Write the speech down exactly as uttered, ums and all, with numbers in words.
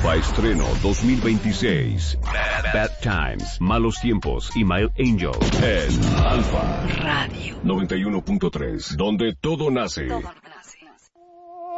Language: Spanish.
Nueva estreno dos mil veintiséis. Bad, Bad Times, Malos Tiempos y My Angel en Alfa Radio noventa y uno punto tres, donde todo nace. Todo.